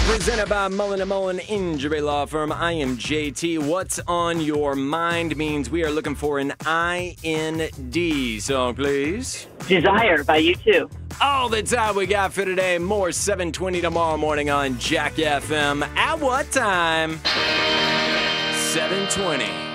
Presented by Mullen & Mullen Injury Law Firm. I am JT. What's on your mind means we are looking for an IND song, please. Desire by U2. All the time we got for today. More 720 tomorrow morning on Jack FM. At what time? 7:20.